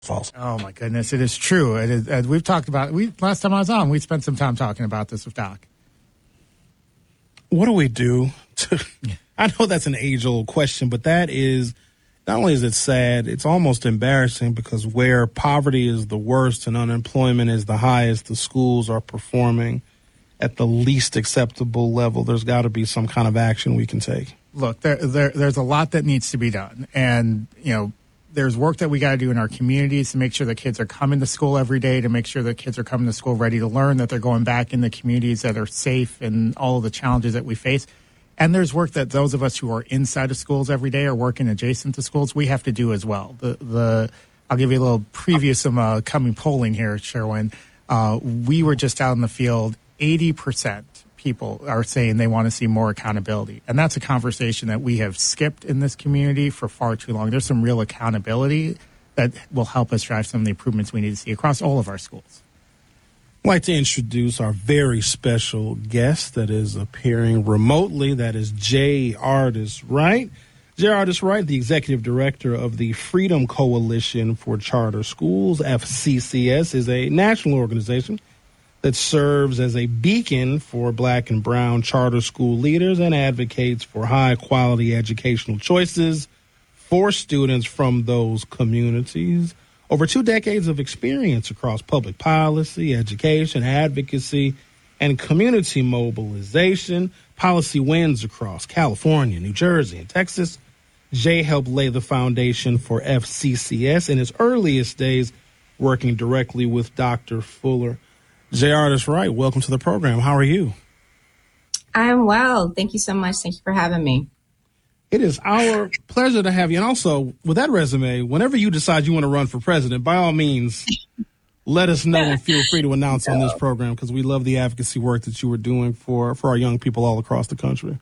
False. Oh, my goodness. It is true. It is, we've talked about it. Last time I was on, we spent some time talking about this with Doc. What do we do? I know that's an age-old question, but that is, not only is it sad, it's almost embarrassing because where poverty is the worst and unemployment is the highest, the schools are performing at the least acceptable level. There's got to be some kind of action we can take. Look, there's a lot that needs to be done. And, there's work that we got to do in our communities to make sure that kids are coming to school every day, to make sure that kids are coming to school ready to learn, that they're going back in the communities that are safe and all of the challenges that we face. And there's work that those of us who are inside of schools every day or working adjacent to schools, we have to do as well. I'll give you a little preview, some coming polling here, Sherwin. We were just out in the field, 80% people are saying they want to see more accountability. And that's a conversation that we have skipped in this community for far too long. There's some real accountability that will help us drive some of the improvements we need to see across all of our schools. I'd like to introduce our very special guest that is appearing remotely. That is Jay Ardis Wright. Jay Ardis Wright, the executive director of the Freedom Coalition for Charter Schools. FCCS is a national organization that serves as a beacon for Black and brown charter school leaders and advocates for high-quality educational choices for students from those communities. Over 2 decades of experience across public policy, education, advocacy, and community mobilization, policy wins across California, New Jersey, and Texas. Jay helped lay the foundation for FCCS in his earliest days, working directly with Dr. Fuller. Jay Ardis Wright, welcome to the program. How are you? I'm well. Thank you so much. Thank you for having me. It is our pleasure to have you. And also, with that resume, whenever you decide you want to run for president, by all means, let us know and feel free to announce on this program because we love the advocacy work that you were doing for our young people all across the country.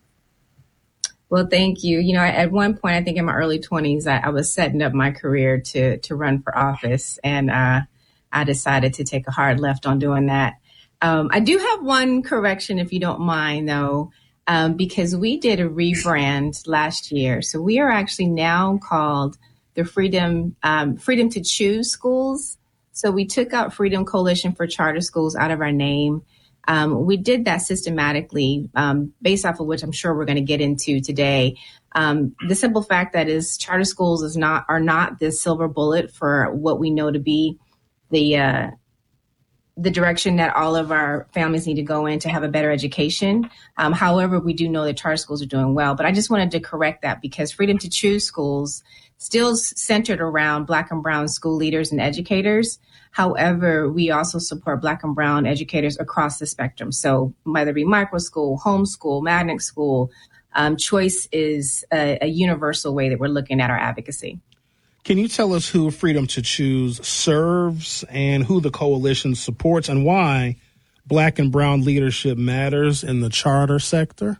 Well, thank you. At one point, I think in my early 20s, I was setting up my career to run for office. And I decided to take a hard left on doing that. I do have one correction, if you don't mind, though, because we did a rebrand last year. So we are actually now called the Freedom to Choose Schools. So we took out Freedom Coalition for Charter Schools out of our name. We did that systematically, based off of which I'm sure we're going to get into today. The simple fact that is charter schools are not the silver bullet for what we know to be the direction that all of our families need to go in to have a better education. However, we do know that charter schools are doing well. But I just wanted to correct that because Freedom to Choose Schools still centered around Black and brown school leaders and educators. However, we also support Black and brown educators across the spectrum. So whether it be micro school, homeschool, magnet school, choice is a universal way that we're looking at our advocacy. Can you tell us who Freedom to Choose serves and who the coalition supports and why Black and brown leadership matters in the charter sector?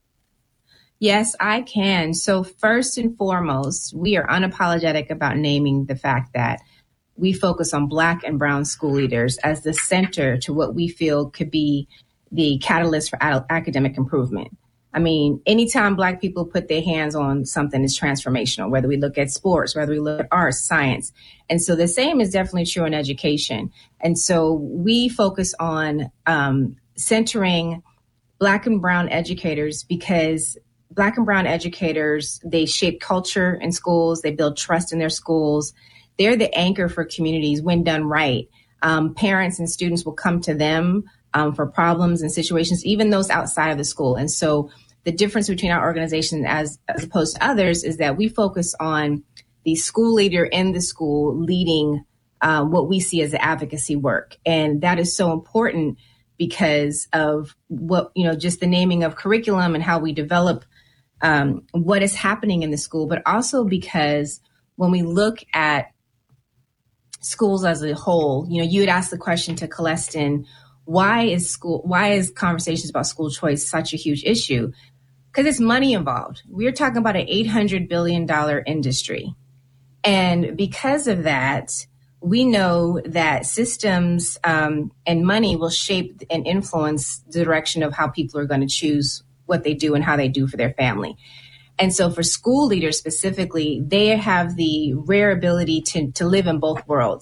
Yes, I can. So first and foremost, we are unapologetic about naming the fact that we focus on Black and brown school leaders as the center to what we feel could be the catalyst for academic improvement. I mean, anytime Black people put their hands on something is transformational, whether we look at sports, whether we look at arts, science. And so the same is definitely true in education. And so we focus on centering Black and brown educators because Black and brown educators, they shape culture in schools. They build trust in their schools. They're the anchor for communities when done right. Parents and students will come to them for problems and situations, even those outside of the school. And so the difference between our organization as opposed to others is that we focus on the school leader in the school leading what we see as advocacy work. And that is so important because of what, just the naming of curriculum and how we develop what is happening in the school, but also because when we look at schools as a whole, you had asked the question to Celestin, why is conversations about school choice such a huge issue? Because it's money involved. We're talking about an $800 billion industry. And because of that, we know that systems and money will shape and influence the direction of how people are going to choose what they do and how they do for their family. And so for school leaders specifically, they have the rare ability to live in both worlds.